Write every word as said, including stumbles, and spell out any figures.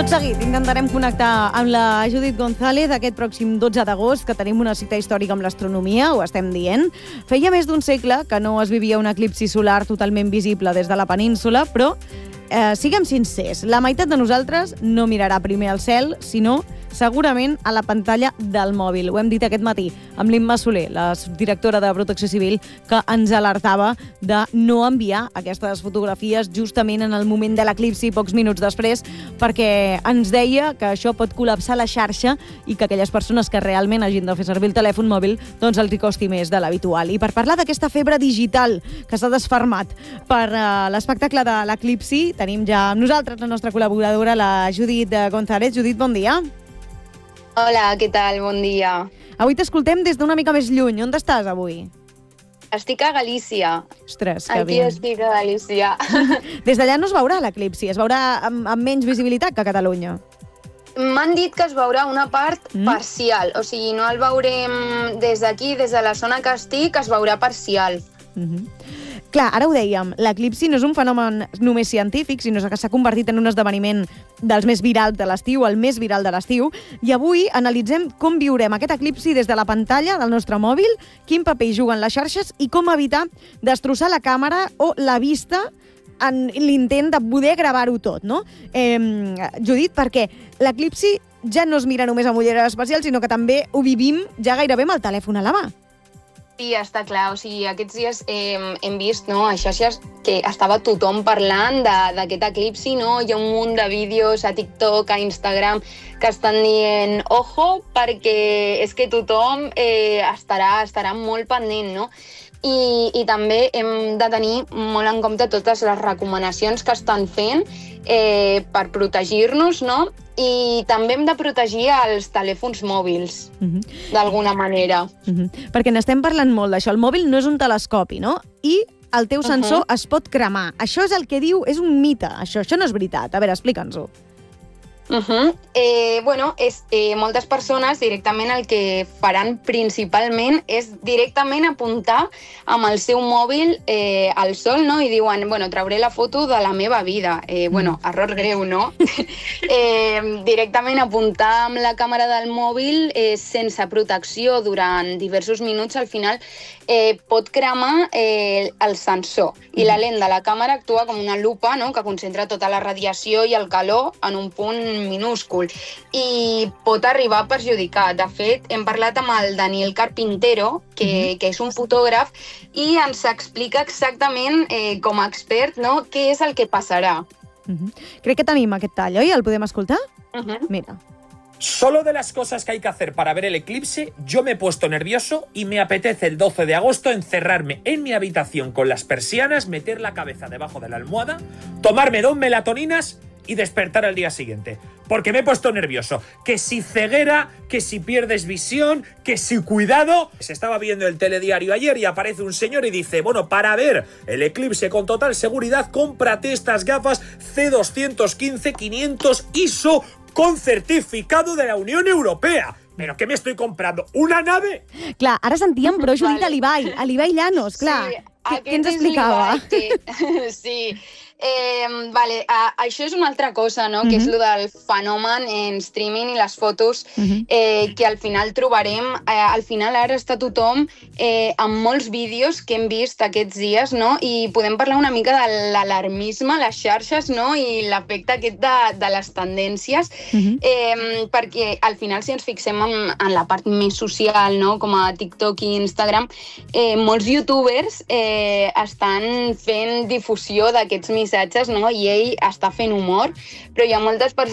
Tot seguit intentarem connectar amb la Judit González aquest pròxim dotze d'agost, que tenim una cita històrica amb l'astronomia, ho estem dient. Feia més d'un segle que no es vivia un eclipsi solar totalment visible des de la península, però eh, siguem sincers, la meitat de nosaltres no mirarà primer al cel, sinó segurament a la pantalla del mòbil. Ho hem dit aquest matí amb l'Imma Soler, la directora de Protecció Civil, que ens alertava de no enviar aquestes fotografies justament en el moment de l'eclipsi, pocs minuts després, perquè ens deia que això pot col·lapsar la xarxa i que aquelles persones que realment hagin de fer servir el telèfon mòbil doncs els hi costi més de l'habitual. I per parlar d'aquesta febre digital que s'ha desfermat per uh, l'espectacle de l'eclipsi, tenim ja amb nosaltres la nostra col·laboradora, la Judit González. Judit, bon dia. Hola, què tal? Bon dia. Avui t'escoltem des d'una mica més lluny. On estàs avui? Estic a Galícia. Ostres, que Aquí bé. estic a Galícia. Des d'allà no es veurà l'eclipsi, es veurà amb, amb menys visibilitat que a Catalunya. M'han dit que es veurà una part Mm. parcial, o sigui, no el veurem des d'aquí, des de la zona que estic, es veurà parcial. Mhm. Clar, ara ho dèiem, l'eclipsi no és un fenomen només científic, sinó que s'ha convertit en un esdeveniment dels més virals de l'estiu, el més viral de l'estiu, i avui analitzem com viurem aquest eclipsi des de la pantalla del nostre mòbil, quin paper hi juguen les xarxes i com evitar destrossar la càmera o la vista en l'intent de poder gravar-ho tot, no? Eh, Judit, perquè l'eclipsi ja no es mira només amb ulleres espacials, sinó que també ho vivim ja gairebé amb el telèfon a la mà. Sí, està clar, o sigui, aquests dies eh, hem vist, no, a xarxes que estava tothom parlant d'aquest eclipsi, no? Hi ha un munt de vídeos a TikTok, a Instagram, que estan dient ojo, perquè és que tothom eh, estarà, estarà molt pendent, no? I, i també hem de tenir molt en compte totes les recomanacions que estan fent eh, per protegir-nos, no? I també hem de protegir els telèfons mòbils, Mhm. d'alguna manera. Mhm. Perquè n'estem parlant molt d'això. El mòbil no és un telescopi, no? I el teu sensor Uh-huh. es pot cremar. Això és el que diu, és un mite, això. Això no és veritat. A veure, explica'ns-ho. Uh-huh. eh, bueno, és, eh, moltes persones directament el que faran principalment és directament apuntar amb el seu mòbil eh, al sol, no? I diuen, bueno, trauré la foto de la meva vida. Eh, bueno, error greu, no? eh, directament apuntar amb la càmera del mòbil eh, sense protecció durant diversos minuts, al final eh, pot cremar eh, el sensor. I la lent de la càmera actua com una lupa, no?, que concentra tota la radiació i el calor en un punt minúscul i pot arribar a perjudicar. De fet, hem parlat amb el Daniel Carpintero, que, que és un fotògraf, i ens explica exactament, eh, com a expert, no?, què és el que passarà. Mhm. Crec que tenim aquest tall, oi? El podem escoltar? Uh-huh. Mira. Solo de las cosas que hay que hacer para ver el eclipse, yo me he puesto nervioso y me apetece el doce de agosto encerrarme en mi habitación con las persianas, meter la cabeza debajo de la almohada, tomarme dos melatoninas y despertar al día siguiente. Porque me he puesto nervioso. Que si ceguera, que si pierdes visión, que si cuidado. Se estaba viendo el telediario ayer y aparece un señor y dice, bueno, para ver el eclipse con total seguridad, cómprate estas gafas C doscientos quince quinientos I S O con certificado de la Unión Europea. ¿Pero qué me estoy comprando? ¿Una nave? Clar, ara sentíem, però Judit, Vale. a l'Ibai, a l'Ibai Llanos, clar. Sí, Què, aquest què ens és explicava? l'Ibai, Que... sí. Eh, vale, a, això és una altra cosa, no? Que és Mhm. lo del fenomen en streaming i les fotos Mhm. eh, que al final trobarem. Eh, al final ara està tothom eh, amb molts vídeos que hem vist aquests dies, no? I podem parlar una mica de l'alarmisme a les xarxes, no? I l'efecte aquest de, de les tendències, Mhm. eh, perquè al final si ens fixem en, en la part més social, no? Com a TikTok i Instagram, eh, molts youtubers eh, estan fent difusió d'aquests missatges, no? I ell està fent humor, però hi ha moltes persones